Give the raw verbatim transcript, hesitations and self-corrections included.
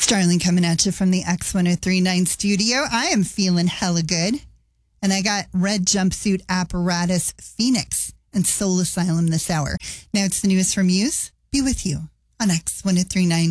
Starling coming at you from the X ten thirty-nine studio. I am feeling hella good. And I got Red Jumpsuit Apparatus, Phoenix, and Soul Asylum this hour. Now it's the newest from Muse. Be with you on X ten thirty-nine.